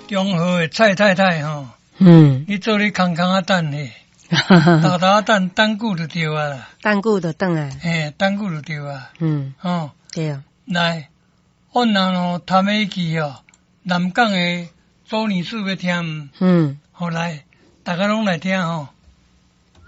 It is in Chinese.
中和的蔡太太吼，你做你空空啊等呢，豆豆啊等久就对啊啦， 等久就等啊， 等久就对啊， 对， 来，我人哦谈起去哦，南港的周女士要听，好来，大家拢来听吼。